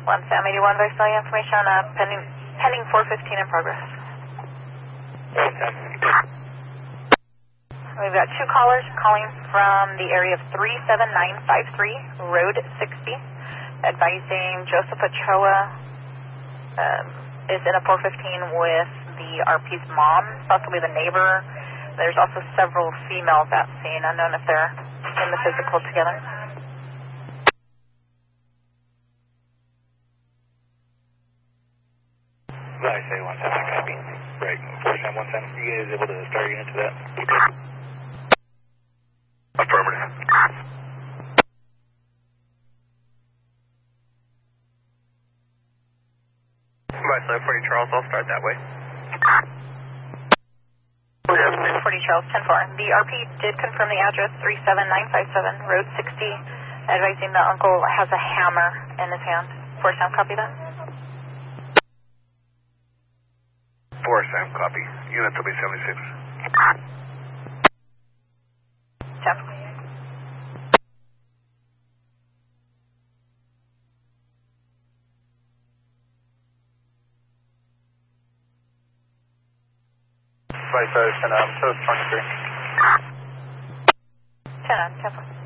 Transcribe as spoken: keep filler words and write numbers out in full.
one Sam eighty-one, Visalia information, uh, pending, pending four fifteen in progress. We've got two callers calling from the area of three seven nine five three, Road sixty, advising Joseph Ochoa um, is in a four fifteen with the R P's mom, possibly the neighbor. There's also several females at scene, unknown if they're in the physical together. I say one ten, copy. Right, four Sam one ten. You guys able to start your unit to that? Affirmative. Right, so forty Charles, I'll start that way. forty Charles, ten four. The R P did confirm the address, three seven nine five seven, Road sixty, advising the uncle has a hammer in his hand. four Sam, copy that? four Sam, copy. Unit will be seventy-six. ten. Right, so ten, um, so it's twenty-three. ten on, ten four.